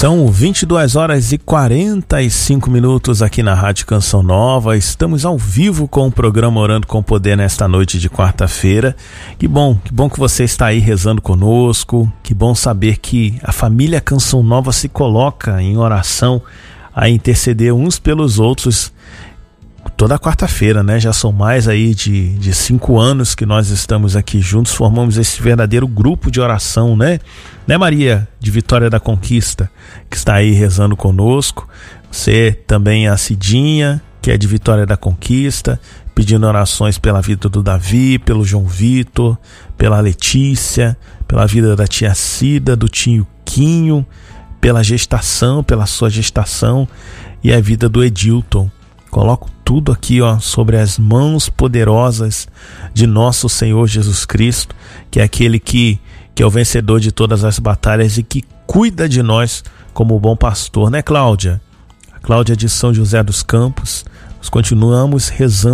São 22 horas e 45 minutos aqui na Rádio Canção Nova. Estamos ao vivo com o programa Orando com Poder nesta noite de quarta-feira. Que bom que você está aí rezando conosco. Que bom saber que a família Canção Nova se coloca em oração a interceder uns pelos outros toda quarta-feira, né? Já são mais aí de 5 anos que nós estamos aqui juntos, formamos esse verdadeiro grupo de oração, né? Né, Maria, de Vitória da Conquista, que está aí rezando conosco. Você também, a Cidinha, que é de Vitória da Conquista, pedindo orações pela vida do Davi, pelo João Vitor, pela Letícia, pela vida da tia Cida, do tio Quinho, pela sua gestação e a vida do Edilton. Coloco tudo aqui, sobre as mãos poderosas de nosso Senhor Jesus Cristo, que é aquele que é o vencedor de todas as batalhas e que cuida de nós como bom pastor, né, Cláudia? A Cláudia de São José dos Campos. Nós continuamos rezando